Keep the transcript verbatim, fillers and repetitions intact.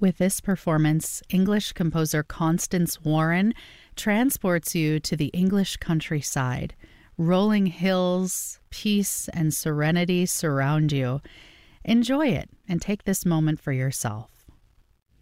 With this performance, English composer Constance Warren transports you to the English countryside. Rolling hills, peace, and serenity surround you. Enjoy it and take this moment for yourself.